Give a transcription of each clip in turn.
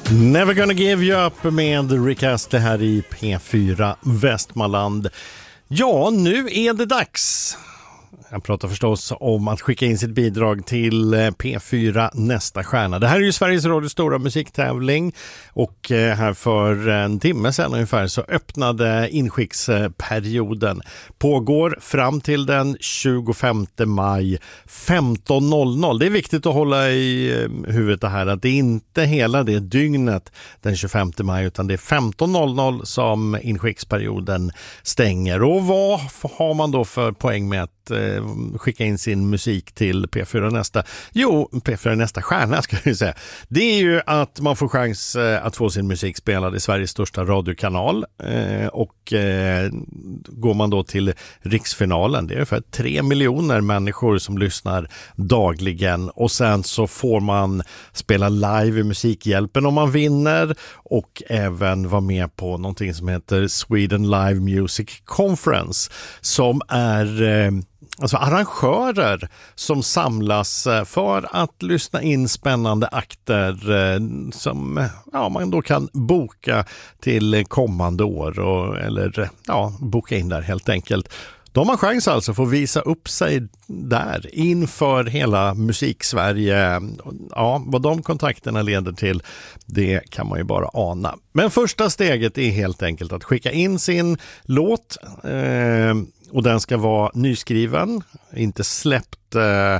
Never gonna give you up med Rick Astley här i P4 Västmanland. Ja, nu är det dags. Jag pratar förstås om att skicka in sitt bidrag till P4 Nästa stjärna. Det här är ju Sveriges Radios stora musiktävling och här för en timme sedan ungefär så öppnade inskicksperioden. Pågår fram till den 25 maj 15.00. Det är viktigt att hålla i huvudet det här att det är inte hela det dygnet den 25 maj utan det är 15.00 som inskicksperioden stänger. Och vad har man då för poäng med att skicka in sin musik till P4 Nästa? Jo, P4 Nästa stjärna ska jag säga. Det är ju att man får chans att få sin musik spelad i Sveriges största radiokanal och går man då till riksfinalen, det är ungefär 3 miljoner människor som lyssnar dagligen och sen så får man spela live i Musikhjälpen om man vinner och även vara med på någonting som heter Sweden Live Music Conference som är alltså arrangörer som samlas för att lyssna in spännande akter som man då kan boka till kommande år eller boka in där helt enkelt. De har chans alltså att få visa upp sig där inför hela Musiksverige. Ja, vad de kontakterna leder till, det kan man ju bara ana. Men första steget är helt enkelt att skicka in sin låt och den ska vara nyskriven, inte släppt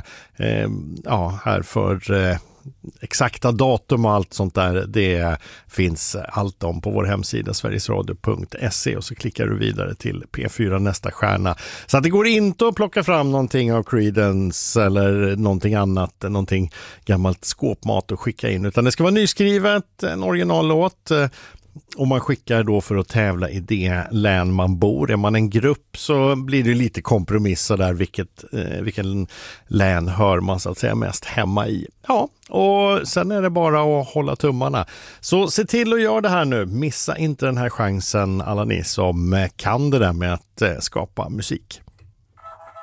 här för exakta datum och allt sånt där. Det finns allt om på vår hemsida sverigesradio.se och så klickar du vidare till P4 Nästa stjärna. Så att det går inte att plocka fram någonting av Creedence eller någonting annat, någonting gammalt skåpmat och skicka in, utan det ska vara nyskrivet, en originallåt. Och man skickar då för att tävla i det län man bor. Är man en grupp så blir det lite kompromisser där vilken län hör man så att säga mest hemma i. Ja, och sen är det bara att hålla tummarna. Så se till att göra det här nu. Missa inte den här chansen alla ni som kan det där med att skapa musik.